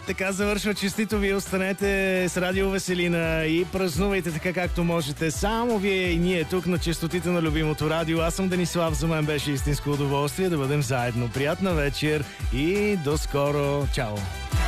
Така завършва честито. Вие останете с Радио Веселина и празнувайте така както можете. Само вие и ние тук на честотите на любимото радио. Аз съм Денислав, за мен беше истинско удоволствие да бъдем заедно. Приятна вечер и до скоро. Чао!